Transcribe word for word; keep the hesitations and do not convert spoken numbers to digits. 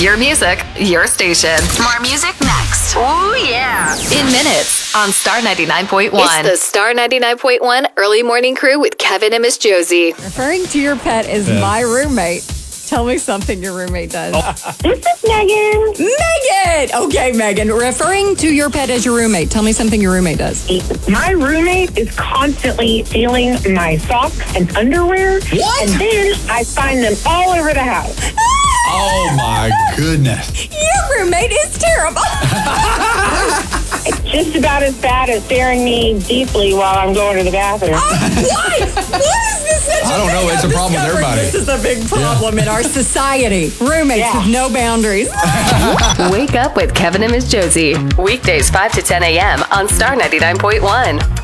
Your music, your station. More music next. Oh, yeah. In minutes on Star ninety-nine point one. It's the Star ninety-nine point one Early Morning Crew with Kevin and Miss Josie. Referring to your pet as Yeah. my roommate. Tell me something your roommate does. This is Megan. Megan! Okay, Megan. Referring to your pet as your roommate. Tell me something your roommate does. My roommate is constantly stealing my socks and underwear. What? And then I find them all over the house. Oh my goodness. Your roommate is terrible. It's just about as bad as staring me deeply while I'm going to the bathroom. Why? What is this such I don't a know. thing? It's a I'm problem with discovering everybody. This is a big problem in our society. Roommates Yeah. with no boundaries. Wake up with Kevin and Miss Josie. Weekdays five to ten a.m. on Star ninety-nine point one.